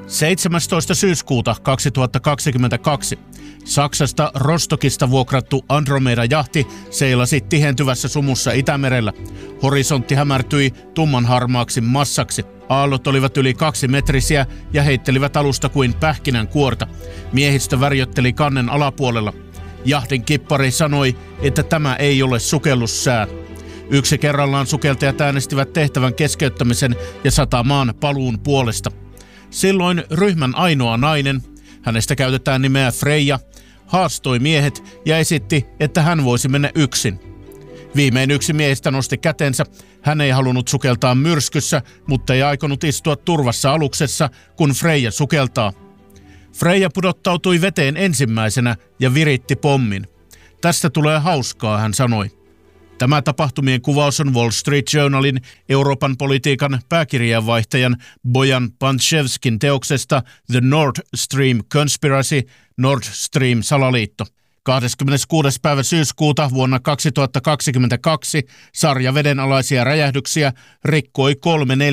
17. syyskuuta 2022 Saksasta Rostokista vuokrattu Andromeda-jahti seilasi tihentyvässä sumussa Itämerellä. Horisontti hämärtyi tummanharmaaksi massaksi. Aallot olivat yli 2-metrisiä ja heittelivät alusta kuin pähkinän kuorta. Miehistö värjötteli kannen alapuolella. Jahtin kippari sanoi, että tämä ei ole sukellussää. Yksi kerrallaan sukeltajat äänestivät tehtävän keskeyttämisen ja satamaan paluun puolesta. Silloin ryhmän ainoa nainen, hänestä käytetään nimeä Freja, haastoi miehet ja esitti, että hän voisi mennä yksin. Viimein yksi miehistä nosti kätensä. Hän ei halunnut sukeltaa myrskyssä, mutta ei aikonut istua turvassa aluksessa, kun Freja sukeltaa. Freja pudottautui veteen ensimmäisenä ja viritti pommin. Tästä tulee hauskaa, hän sanoi. Tämä tapahtumien kuvaus on Wall Street Journalin Euroopan politiikan pääkirjeenvaihtajan Bojan Panchevskin teoksesta The Nord Stream Conspiracy, Nord Stream salaliitto. 26. päivä syyskuuta vuonna 2022 sarja vedenalaisia räjähdyksiä rikkoi 3/4